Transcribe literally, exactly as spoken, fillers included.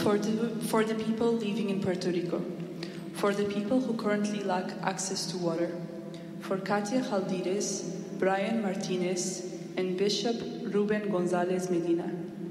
For the, for the people living in Puerto Rico, for the people who currently lack access to water, for Katia Jaldires, Brian Martinez, and Bishop Ruben Gonzalez Medina.